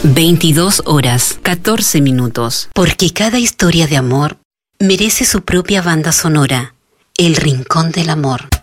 22 horas, 14 minutos. Porque cada historia de amor merece su propia banda sonora. El Rincón del Amor.